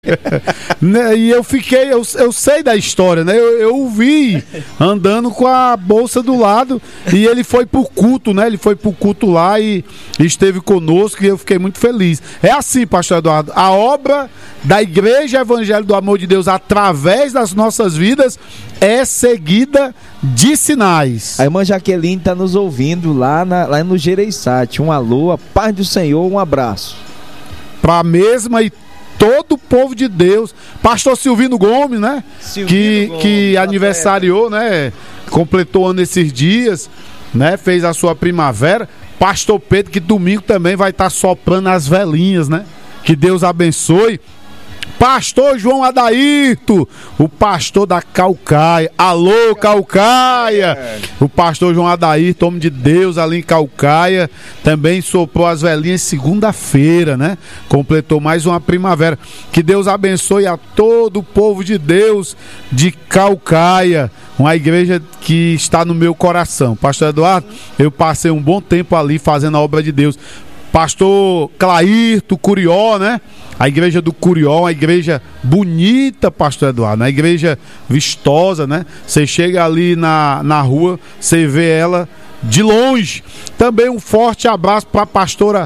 E eu sei da história, né? Eu o vi andando com a bolsa do lado e ele foi pro culto, né? Ele foi pro culto lá e esteve conosco e eu fiquei muito feliz. É assim, pastor Eduardo, a obra da Igreja Evangelho do Amor de Deus através das nossas vidas é seguida de sinais. A irmã Jaqueline está nos ouvindo lá no Gereissati. Um alô, a paz do Senhor, um abraço. Pra mesma e todo o povo de Deus. Pastor Silvino Gomes, né? Que aniversariou, né? Completou ano esses dias, né? Fez a sua primavera. Pastor Pedro, que domingo também vai estar soprando as velhinhas, né? Que Deus abençoe. Pastor João Adairto, o pastor da Caucaia. Alô, Caucaia! O pastor João Adairto, homem de Deus ali em Caucaia, também soprou as velhinhas segunda-feira, né? Completou mais uma primavera. Que Deus abençoe a todo o povo de Deus de Caucaia, uma igreja que está no meu coração. Pastor Eduardo, eu passei um bom tempo ali fazendo a obra de Deus. Pastor Clairto, Curió, né? A igreja do Curió, uma igreja bonita, pastor Eduardo, uma igreja vistosa, né? Você chega ali na rua, você vê ela de longe. Também um forte abraço para a pastora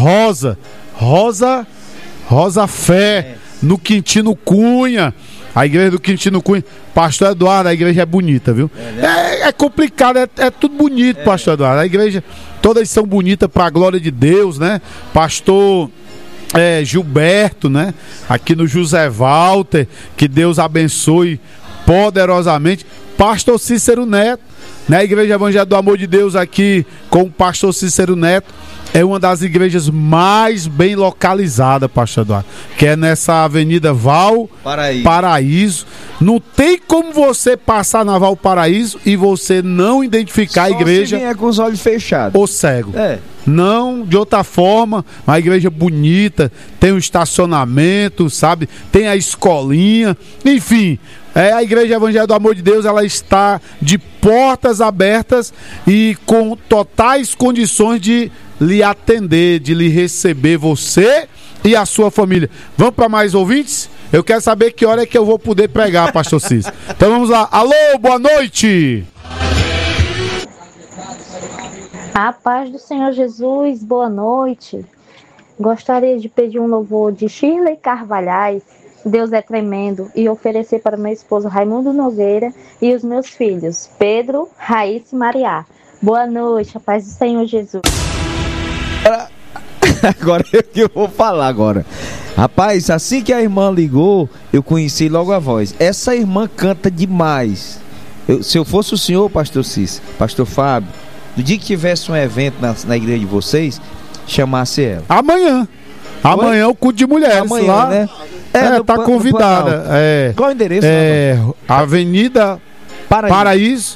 Rosa Fé, no Quintino Cunha. A igreja do Quintino Cunha. Pastor Eduardo, a igreja é bonita, viu? É complicado, é tudo bonito, pastor Eduardo. A igreja, todas são bonitas para a glória de Deus, né? Pastor Gilberto, né? Aqui no José Walter, que Deus abençoe poderosamente. Pastor Cícero Neto, né? A Igreja Evangelho do Amor de Deus aqui com o pastor Cícero Neto. É uma das igrejas mais bem localizadas, pastor Eduardo, que é nessa Avenida Valparaíso. Não tem como você passar na Valparaíso e você não identificar a igreja. Só se vier com os olhos fechados. Ou cego. Não, de outra forma, uma igreja bonita, tem um estacionamento, sabe? Tem a escolinha, enfim. A Igreja Evangelho do Amor de Deus, ela está de portas abertas e com totais condições de lhe atender, de lhe receber você e a sua família. Vamos para mais ouvintes? Eu quero saber que hora é que eu vou poder pregar, pastor Cis. Então vamos lá. Alô, boa noite! A paz do Senhor Jesus, boa noite. Gostaria de pedir um louvor de Shirley Carvalhais, Deus é tremendo, e oferecer para meu esposo Raimundo Nogueira e os meus filhos, Pedro, Raíssa e Mariá. Boa noite, a paz do Senhor Jesus. Agora é o que eu vou falar agora. Rapaz, assim que a irmã ligou, eu conheci logo a voz. Essa irmã canta demais. Se eu fosse o senhor, pastor Cis, pastor Fábio, no dia que tivesse um evento na igreja de vocês, chamasse ela. Amanhã o culto de mulheres. Amanhã, lá, né? Tá convidada. Qual o endereço? Avenida Paraíso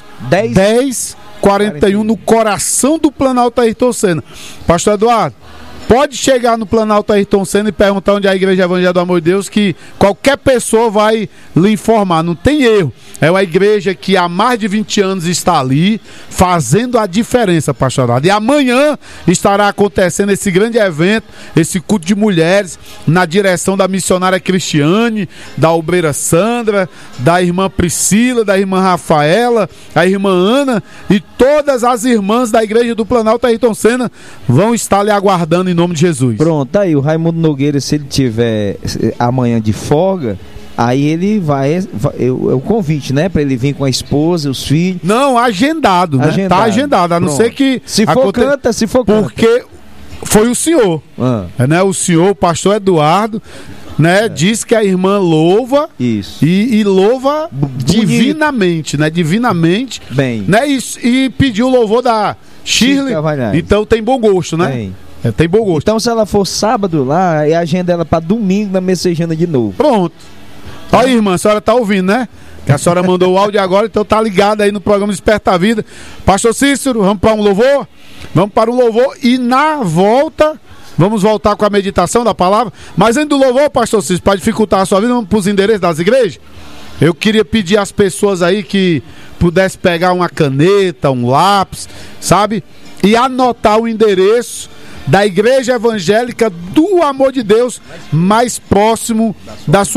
1041, no coração do Planalto Ayrton Senna. Pastor Eduardo, pode chegar no Planalto Ayrton Senna e perguntar onde é a Igreja Evangelho do Amor de Deus, que qualquer pessoa vai lhe informar, não tem erro. É uma igreja que há mais de 20 anos está ali, fazendo a diferença, pastor Eduardo. E amanhã estará acontecendo esse grande evento, esse culto de mulheres, na direção da missionária Cristiane, da obreira Sandra, da irmã Priscila, da irmã Rafaela, a irmã Ana e todas as irmãs da igreja do Planalto Ayrton Senna vão estar lhe aguardando em nome de Jesus. Pronto, aí o Raimundo Nogueira, se ele tiver amanhã de folga, aí ele vai, o convite, né? Pra ele vir com a esposa, os filhos. Não, agendado, né? Tá agendado, a não ser que... Se for canta. Porque foi o senhor, né? O senhor, o pastor Eduardo, né? Diz que a irmã louva. Isso. E louva divinamente, né? Divinamente. Bem. Né? E pediu o louvor da Shirley. Então tem bom gosto, né? Tem bom gosto. Então se ela for sábado lá, agenda ela pra domingo na Messejana de novo. Pronto. Olha aí, irmã, a senhora tá ouvindo, né? Que a senhora mandou o áudio agora, então tá ligada aí no programa Desperta a Vida. Pastor Cícero, vamos para um louvor? Vamos para um louvor e na volta, vamos voltar com a meditação da palavra. Mas antes do louvor, pastor Cícero, para dificultar a sua vida, vamos para os endereços das igrejas? Eu queria pedir às pessoas aí que pudesse pegar uma caneta, um lápis, sabe? E anotar o endereço da igreja evangélica do amor de Deus mais próximo da sua